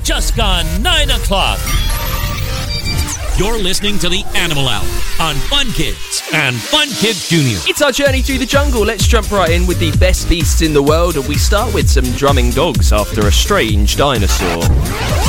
just gone 9 o'clock. You're listening to the Animal Hour on Fun Kids and Fun Kids Junior. It's our journey through the jungle. Let's jump right in with the best beasts in the world, and we start with some drumming dogs after a strange dinosaur.